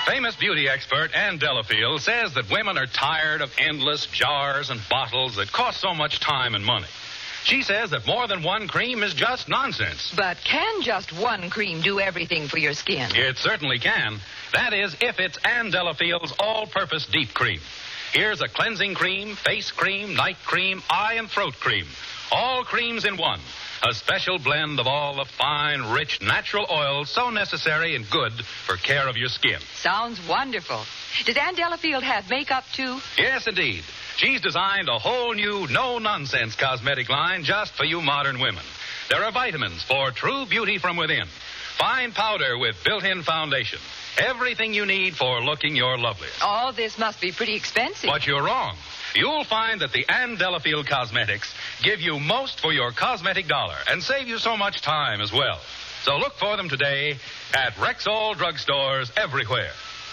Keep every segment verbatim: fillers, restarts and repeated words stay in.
Famous beauty expert Ann Delafield says that women are tired of endless jars and bottles that cost so much time and money. She says that more than one cream is just nonsense. But can just one cream do everything for your skin? It certainly can. That is, if it's Ann Delafield's all-purpose deep cream. Here's a cleansing cream, face cream, night cream, eye and throat cream. All creams in one. A special blend of all the fine, rich, natural oils so necessary and good for care of your skin. Sounds wonderful. Does Ann Delafield have makeup, too? Yes, indeed. She's designed a whole new, no-nonsense cosmetic line just for you modern women. There are vitamins for true beauty from within. Fine powder with built-in foundation. Everything you need for looking your loveliest. All this must be pretty expensive. But you're wrong. You'll find that the Ann Delafield Cosmetics give you most for your cosmetic dollar and save you so much time as well. So look for them today at Rexall drugstores everywhere.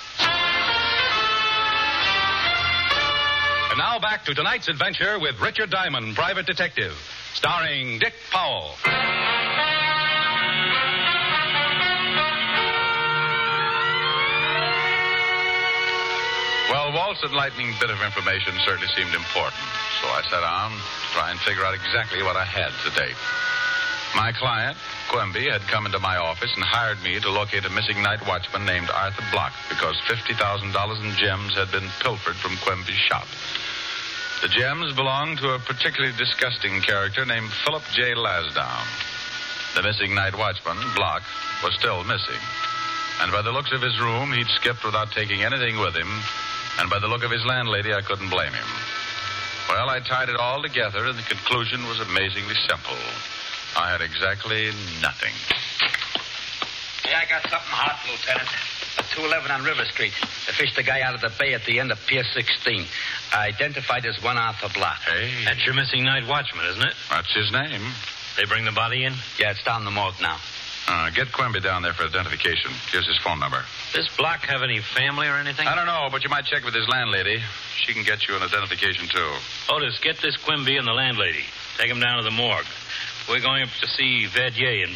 And now back to tonight's adventure with Richard Diamond, Private Detective, starring Dick Powell. Well, Walt's enlightening bit of information certainly seemed important, so I sat down to try and figure out exactly what I had to date. My client, Quimby, had come into my office and hired me to locate a missing night watchman named Arthur Block because fifty thousand dollars in gems had been pilfered from Quimby's shop. The gems belonged to a particularly disgusting character named Philip J. Lasdown. The missing night watchman, Block, was still missing. And by the looks of his room, he'd skipped without taking anything with him. And by the look of his landlady, I couldn't blame him. Well, I tied it all together, and the conclusion was amazingly simple. I had exactly nothing. Yeah, I got something hot, Lieutenant. two eleven on River Street. They fished the guy out of the bay at the end of Pier sixteen. Identified as one Arthur Block. Hey. That's your missing night watchman, isn't it? That's his name. They bring the body in? Yeah, it's down the morgue now. Uh, get Quimby down there for identification. Here's his phone number. Does Block have any family or anything? I don't know, but you might check with his landlady. She can get you an identification, too. Otis, get this Quimby and the landlady. Take him down to the morgue. We're going up to see Verdier in